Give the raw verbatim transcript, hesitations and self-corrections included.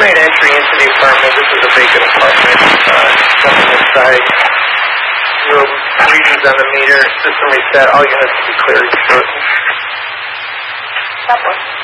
made entry into the apartment. This is a vacant apartment. Uh, something inside. Your readings on the meter. System reset. All units will be cleared shortly. Stop